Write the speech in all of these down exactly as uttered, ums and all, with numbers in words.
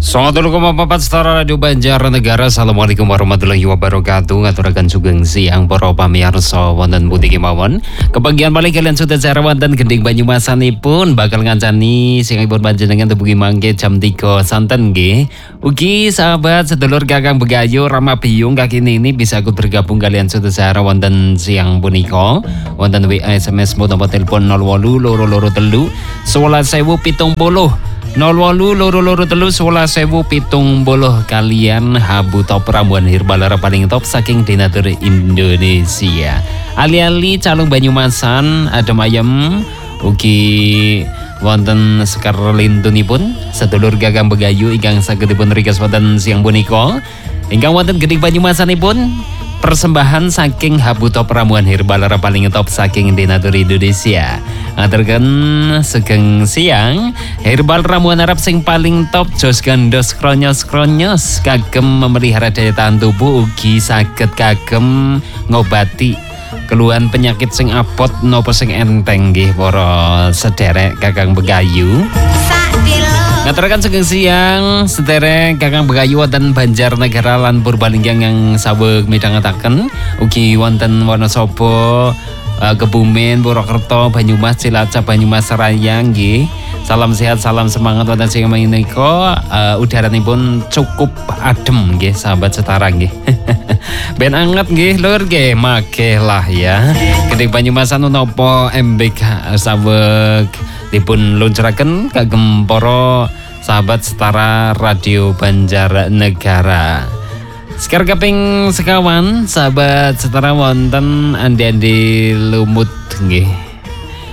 Selamat koma papat Setara Radio Banjarnegara. Assalamualaikum warahmatullahi wabarakatuh. Ngaturaken sugeng siang para pamirsa wonten pundi kemawon. Kebagian malih kalian sudah cara wonten gending Banyumasanipun bakal ngancani singipun panjenengan tebugi mangke jam tiga santen nggih. Ugi sahabat sedulur Kakang Begayu Rama Biyung kaki ini bisa ikut bergabung kalian sudah cara wonten siang punika. Wonten W A S M S maupun telepon nol wolu loro loro telu sewelas sewu pitung puluh nol wolu loro loro telu sewelas sewu pitung puluh kalian Habu Top Ramuan Herbal paling top saking Denatur Indonesia. Ali-ali calung Banyumasan adem ayem ugi wonten sekar lintunipun sedulur Kakang Begayu ingkang sagedipun rigas wonten siang punika ingkang wonten Gedhing Banyumasanipun persembahan saking Habu Top Ramuan Herbal paling top saking Denatur Indonesia. Ngaturken sugeng siang herbal ramuan Arab sing paling top jos gandos kronyos-kronyos kagem memelihara daya tahan tubuh ugi saged kagem ngobati keluhan penyakit sing apot nopo sing enteng nggih para sederek Kakang Begayu. Ngaturaken sugeng siang sederek Kakang Begayu wonten Banjarnegara lan Purbalingga yang saweg midhangetaken ugi wonten Wonosobo, Uh, Kebumen, Purwokerto, Banyumas, Cilacap, Banyumas Raya nggih. Salam sehat, salam semangat wonten sing menika. Uh, udaranipun cukup adem nggih sahabat setara nggih. Ben anget nggih lur nggih, makeh lah ya. Gedhing Banyumasan napa embek saweg dipun luncuraken kagem para sahabat setara Radio Banjarnegara. Sekar kaping sekawan sahabat setara wonten andi-andi lumut nggih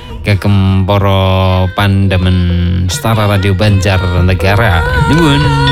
kagem para pandemen setara Radio Banjarnegara. Nuwun.